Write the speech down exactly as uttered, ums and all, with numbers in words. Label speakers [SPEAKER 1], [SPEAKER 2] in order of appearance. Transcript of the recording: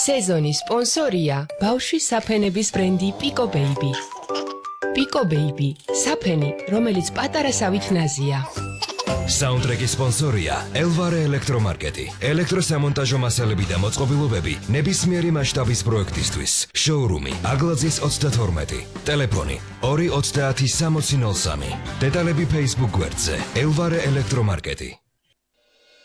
[SPEAKER 1] სეზონის სპონსორია ბავშვის საფენების ბრენდი Pico Baby. Pico Baby, საფენი, რომელიც პატარასავით ნაზია.
[SPEAKER 2] Soundtrack-ის სპონსორია Elvare ელექტრომარკეტი. ელექტროსამონტაჟო მასალები და მოწყობილობები ნებისმიერი მასშტაბის პროექტისთვის. Showroom-ი აგლაძის ოცდათორმეტი. Ტელეფონი ორი ოცდაათი სამოცი ნოლ სამი. დეტალები Facebook გვერდზე Elvare ელექტრომარკეტი.